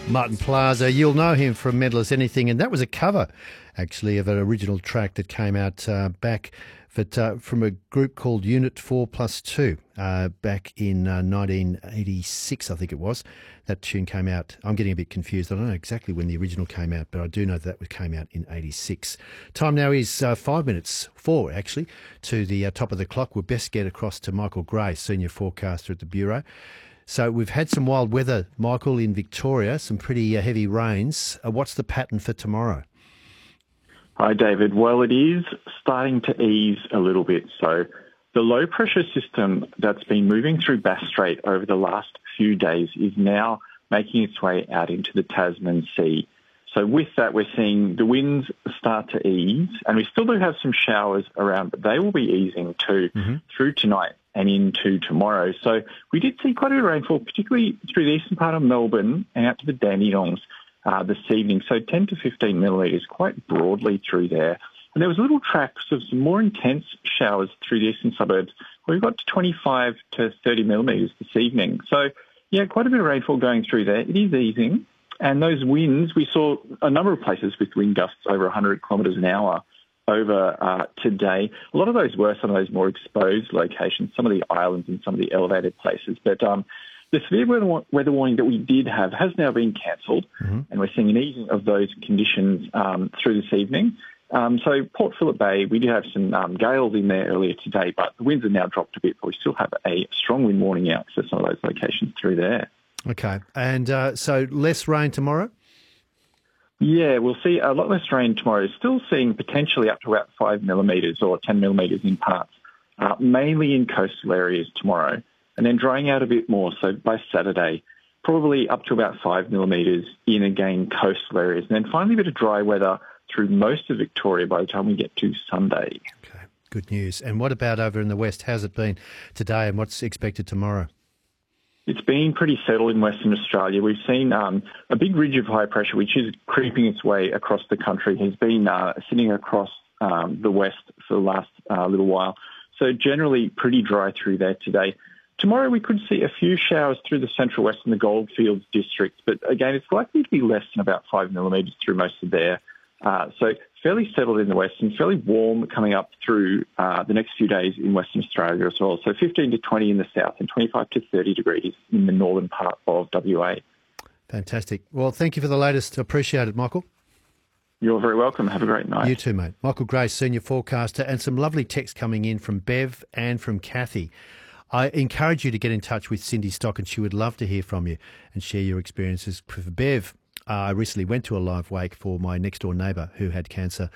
Martin Plaza, you'll know him from Meddle As Anything, and that was a cover, actually, of an original track that came out back from a group called Unit 4+2 back in 1986, I think it was. That tune came out. I'm getting a bit confused. I don't know exactly when the original came out, but I do know that came out in 86. Time now is 5 minutes, 4 actually, to the top of the clock. We'll best get across to Michael Gray, Senior Forecaster at the Bureau. So we've had some wild weather, Michael, in Victoria, some pretty heavy rains. What's the pattern for tomorrow? Hi, David. Well, it is starting to ease a little bit. So the low-pressure system that's been moving through Bass Strait over the last few days is now making its way out into the Tasman Sea. So with that, we're seeing the winds start to ease, and we still do have some showers around, but they will be easing too through tonight and into tomorrow. So we did see quite a bit of rainfall, particularly through the eastern part of Melbourne and out to the Dandenongs this evening. So 10 to 15 millimetres quite broadly through there. And there was little tracks of some more intense showers through the eastern suburbs where we got to 25 to 30 millimetres this evening. So, yeah, quite a bit of rainfall going through there. It is easing. And those winds, we saw a number of places with wind gusts over 100 kilometres an hour over today. A lot of those were some of those more exposed locations, some of the islands and some of the elevated places. But the severe weather warning that we did have has now been cancelled, and we're seeing an easing of those conditions through this evening. So Port Phillip Bay, we did have some gales in there earlier today, but the winds have now dropped a bit, but we still have a strong wind warning out for some of those locations through there. Okay. And so less rain tomorrow? Yeah, we'll see a lot less rain tomorrow. Still seeing potentially up to about 5 millimetres or 10 millimetres in parts, mainly in coastal areas tomorrow, and then drying out a bit more. So by Saturday, probably up to about 5 millimetres in, again, coastal areas. And then finally a bit of dry weather through most of Victoria by the time we get to Sunday. Okay, good news. And what about over in the west? How's it been today and what's expected tomorrow? It's been pretty settled in Western Australia. We've seen a big ridge of high pressure, which is creeping its way across the country, has been sitting across the west for the last little while. So generally pretty dry through there today. Tomorrow we could see a few showers through the central west and the Goldfields district, but again, it's likely to be less than about 5 millimetres through most of there. So fairly settled in the west and fairly warm coming up through the next few days in Western Australia as well. So 15 to 20 in the south and 25 to 30 degrees in the northern part of WA. Fantastic. Well, thank you for the latest. Appreciate it, Michael. You're very welcome. Have a great night. You too, mate. Michael Gray, Senior Forecaster, and some lovely texts coming in from Bev and from Kathy. I encourage you to get in touch with Cindy Stock, and she would love to hear from you and share your experiences. For Bev, I recently went to a live wake for my next-door neighbour who has cancer.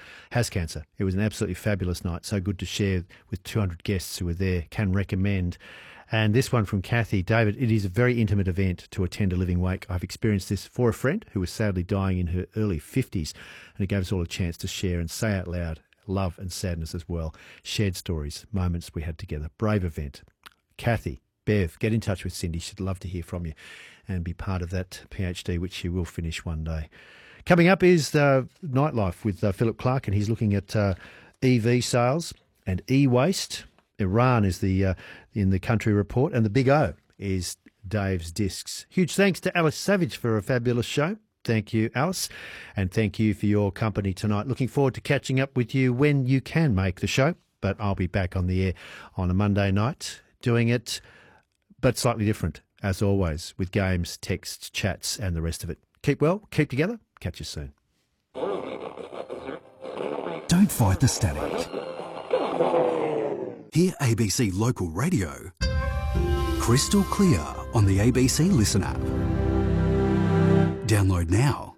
It was an absolutely fabulous night, so good to share with 200 guests who were there, can recommend. And this one from Kathy. David, it is a very intimate event to attend a living wake. I've experienced this for a friend who was sadly dying in her early 50s, and it gave us all a chance to share and say out loud love and sadness as well. Shared stories, moments we had together. Brave event. Kathy, Bev, get in touch with Cindy. She'd love to hear from you and be part of that PhD, which she will finish one day. Coming up is Nightlife with Philip Clark, and he's looking at EV sales and e-waste. Iran is in the country report, and the big O is Dave's Discs. Huge thanks to Alice Savage for a fabulous show. Thank you, Alice, and thank you for your company tonight. Looking forward to catching up with you when you can make the show, but I'll be back on the air on a Monday night doing it, but slightly different, as always, with games, texts, chats, and the rest of it. Keep well, keep together. Catch you soon. Don't fight the static. Hear ABC Local Radio crystal clear on the ABC Listen app. Download now.